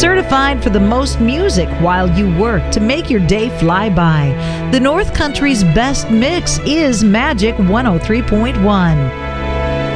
Certified for the most music while you work to make your day fly by. The North Country's best mix is Magic 103.1.